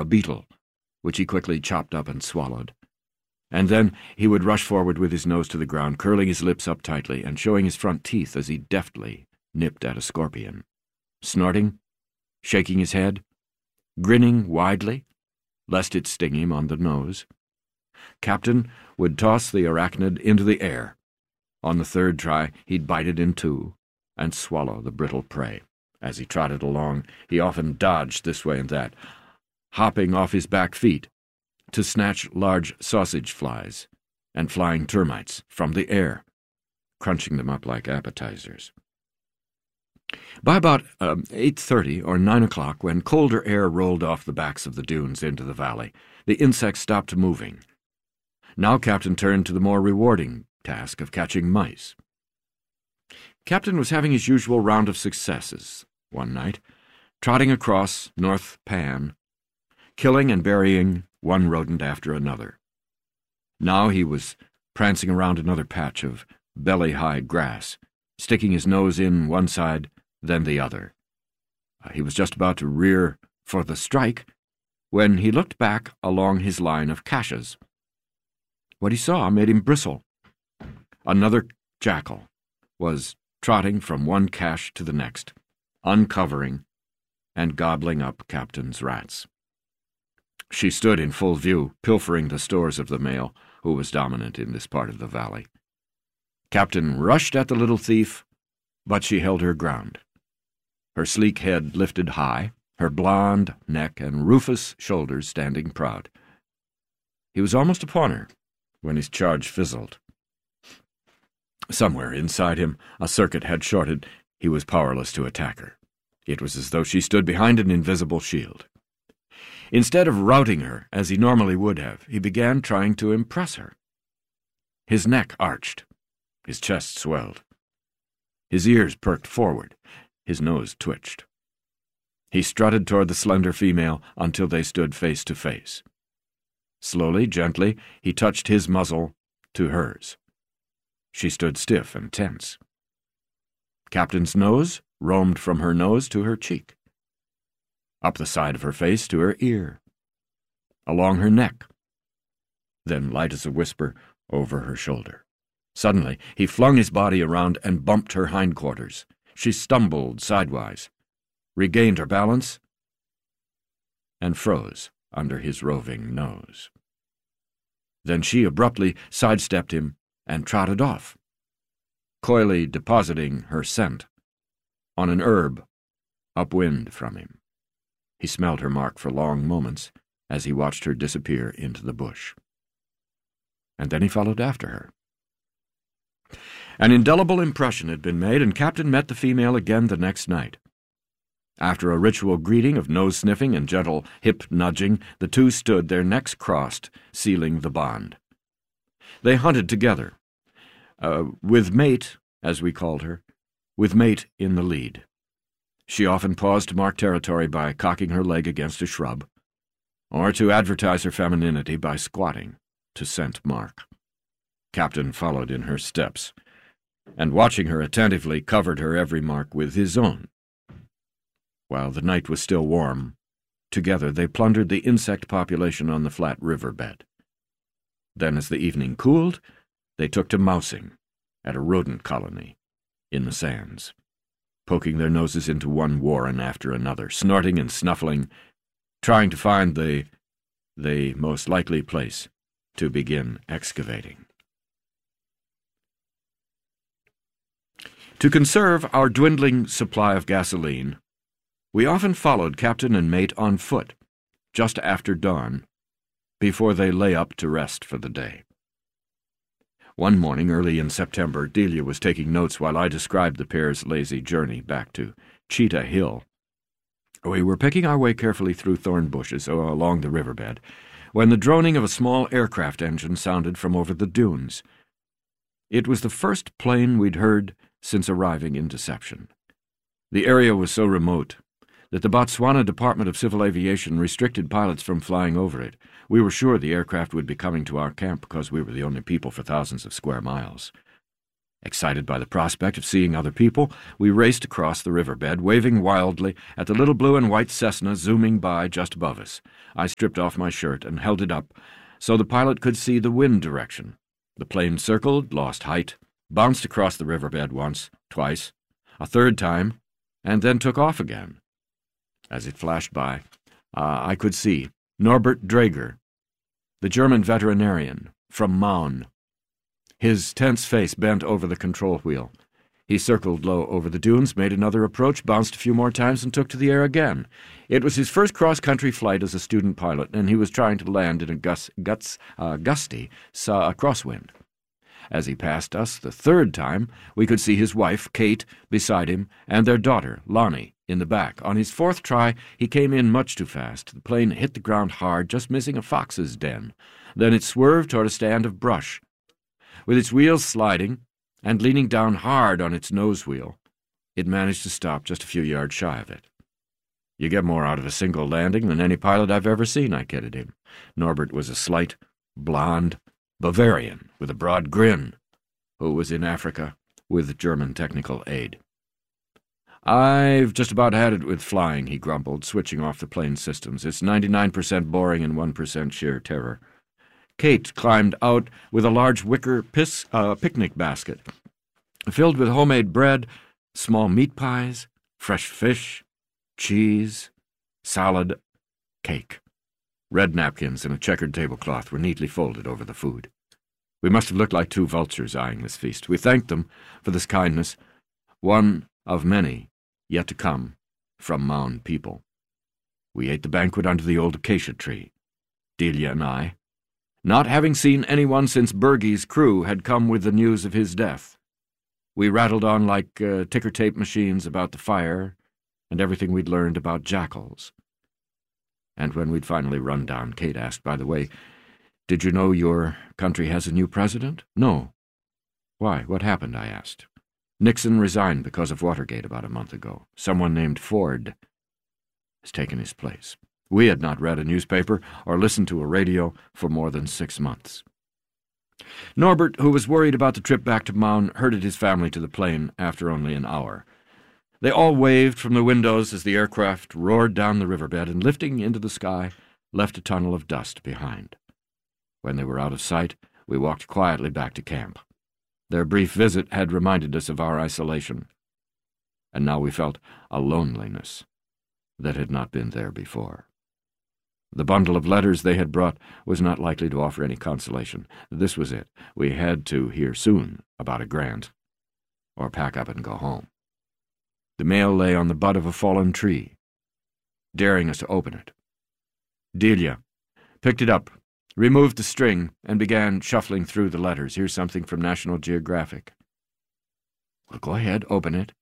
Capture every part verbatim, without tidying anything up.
a beetle, which he quickly chopped up and swallowed. And then he would rush forward with his nose to the ground, curling his lips up tightly and showing his front teeth as he deftly nipped at a scorpion, snorting, shaking his head, grinning widely, lest it sting him on the nose. Captain would toss the arachnid into the air. On the third try, he'd bite it in two and swallow the brittle prey. As he trotted along, he often dodged this way and that, hopping off his back feet to snatch large sausage flies and flying termites from the air, crunching them up like appetizers. By about um, eight thirty or nine o'clock, when colder air rolled off the backs of the dunes into the valley, the insects stopped moving. Now Captain turned to the more rewarding task of catching mice. Captain was having his usual round of successes one night, trotting across North Pan, killing and burying one rodent after another. Now he was prancing around another patch of belly-high grass, sticking his nose in one side, then the other. Uh, he was just about to rear for the strike when he looked back along his line of caches. What he saw made him bristle. Another jackal was trotting from one cache to the next, uncovering and gobbling up Captain's rats. She stood in full view, pilfering the stores of the male, who was dominant in this part of the valley. Captain rushed at the little thief, but she held her ground. Her sleek head lifted high, her blonde neck and rufous shoulders standing proud. He was almost upon her when his charge fizzled. Somewhere inside him a circuit had shorted. He was powerless to attack her. It was as though she stood behind an invisible shield. Instead of routing her, as he normally would have, he began trying to impress her. His neck arched. His chest swelled. His ears perked forward. His nose twitched. He strutted toward the slender female until they stood face to face. Slowly, gently, he touched his muzzle to hers. She stood stiff and tense. Captain's nose roamed from her nose to her cheek, up the side of her face to her ear, along her neck, then light as a whisper over her shoulder. Suddenly, he flung his body around and bumped her hindquarters. She stumbled sidewise, regained her balance, and froze under his roving nose. Then she abruptly sidestepped him and trotted off, coyly depositing her scent on an herb upwind from him. He smelled her mark for long moments as he watched her disappear into the bush. And then he followed after her. An indelible impression had been made, and Captain met the female again the next night. After a ritual greeting of nose-sniffing and gentle hip-nudging, the two stood, their necks crossed, sealing the bond. They hunted together, uh, with Mate, as we called her, with Mate in the lead. She often paused to mark territory by cocking her leg against a shrub, or to advertise her femininity by squatting to scent Mark. Captain followed in her steps, and watching her attentively covered her every mark with his own. While the night was still warm, together they plundered the insect population on the flat river bed. Then, as the evening cooled, they took to mousing at a rodent colony in the sands, poking their noses into one warren after another, snorting and snuffling, trying to find the, the most likely place to begin excavating. To conserve our dwindling supply of gasoline, we often followed Captain and Mate on foot, just after dawn, before they lay up to rest for the day. One morning early in September, Delia was taking notes while I described the pair's lazy journey back to Cheetah Hill. We were picking our way carefully through thorn bushes along the riverbed when the droning of a small aircraft engine sounded from over the dunes. It was the first plane we'd heard since arriving in Deception. The area was so remote that the Botswana Department of Civil Aviation restricted pilots from flying over it. We were sure the aircraft would be coming to our camp because we were the only people for thousands of square miles. Excited by the prospect of seeing other people, we raced across the riverbed, waving wildly at the little blue and white Cessna zooming by just above us. I stripped off my shirt and held it up so the pilot could see the wind direction. The plane circled, lost height, bounced across the riverbed once, twice, a third time, and then took off again. As it flashed by, uh, I could see Norbert Draeger, the German veterinarian from Maun. His tense face bent over the control wheel. He circled low over the dunes, made another approach, bounced a few more times, and took to the air again. It was his first cross-country flight as a student pilot, and he was trying to land in a gus, guts, uh, gusty uh, crosswind. As he passed us the third time, we could see his wife, Kate, beside him, and their daughter, Lonnie, in the back. On his fourth try, he came in much too fast. The plane hit the ground hard, just missing a fox's den. Then it swerved toward a stand of brush. With its wheels sliding and leaning down hard on its nose wheel, it managed to stop just a few yards shy of it. You get more out of a single landing than any pilot I've ever seen, I kidded him. Norbert was a slight, blond Bavarian with a broad grin, who was in Africa with German technical aid. I've just about had it with flying, he grumbled, switching off the plane's systems. It's ninety-nine percent boring and one percent sheer terror. Kate climbed out with a large wicker pis, uh, picnic basket, filled with homemade bread, small meat pies, fresh fish, cheese, salad, cake. Red napkins and a checkered tablecloth were neatly folded over the food. We must have looked like two vultures eyeing this feast. We thanked them for this kindness, one of many yet to come from Maun people. We ate the banquet under the old acacia tree, Delia and I, not having seen anyone since Bergie's crew had come with the news of his death. We rattled on like uh, ticker-tape machines about the fire and everything we'd learned about jackals. And when we'd finally run down, Kate asked, "By the way, did you know your country has a new president?" "No." "Why, what happened?" I asked. "Nixon resigned because of Watergate about a month ago. Someone named Ford has taken his place." We had not read a newspaper or listened to a radio for more than six months. Norbert, who was worried about the trip back to Maun, herded his family to the plane after only an hour. They all waved from the windows as the aircraft roared down the riverbed and, lifting into the sky, left a tunnel of dust behind. When they were out of sight, we walked quietly back to camp. Their brief visit had reminded us of our isolation, and now we felt a loneliness that had not been there before. The bundle of letters they had brought was not likely to offer any consolation. This was it. We had to hear soon about a grant, or pack up and go home. The mail lay on the butt of a fallen tree, daring us to open it. Delia picked it up, removed the string, and began shuffling through the letters. "Here's something from National Geographic." "Well, go ahead, open it."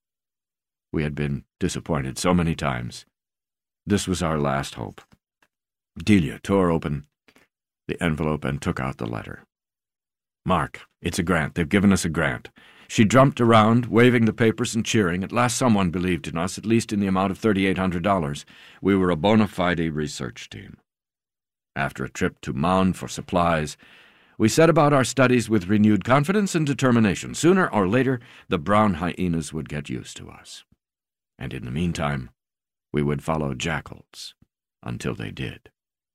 We had been disappointed so many times. This was our last hope. Delia tore open the envelope and took out the letter. "Mark, it's a grant. They've given us a grant." She jumped around, waving the papers and cheering. At last someone believed in us, at least in the amount of thirty-eight hundred dollars. We were a bona fide research team. After a trip to Maun for supplies, we set about our studies with renewed confidence and determination. Sooner or later, the brown hyenas would get used to us. And in the meantime, we would follow jackals until they did.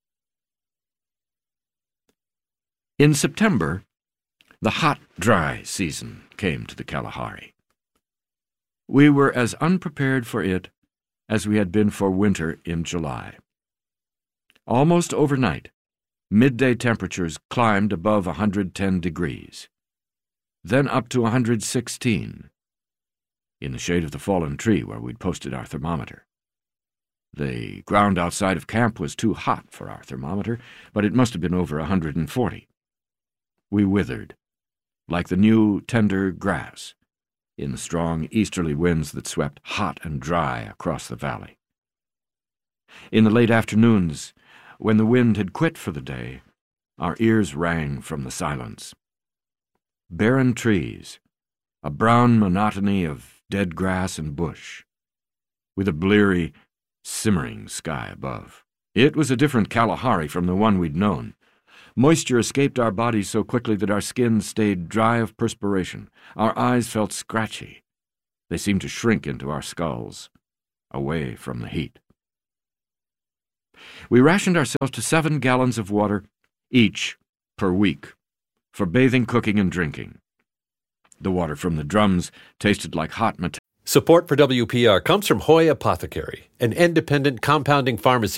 In September, the hot, dry season came to the Kalahari. We were as unprepared for it as we had been for winter in July. Almost overnight, midday temperatures climbed above one hundred ten degrees, then up to one hundred sixteen, in the shade of the fallen tree where we'd posted our thermometer. The ground outside of camp was too hot for our thermometer, but it must have been over one hundred forty. We withered, like the new tender grass, in the strong easterly winds that swept hot and dry across the valley. In the late afternoons, when the wind had quit for the day, our ears rang from the silence. Barren trees, a brown monotony of dead grass and bush, with a bleary, simmering sky above. It was a different Kalahari from the one we'd known. Moisture escaped our bodies so quickly that our skin stayed dry of perspiration. Our eyes felt scratchy. They seemed to shrink into our skulls, away from the heat. We rationed ourselves to seven gallons of water each per week for bathing, cooking, and drinking. The water from the drums tasted like hot metal. Support for W P R comes from Hoy Apothecary, an independent compounding pharmacy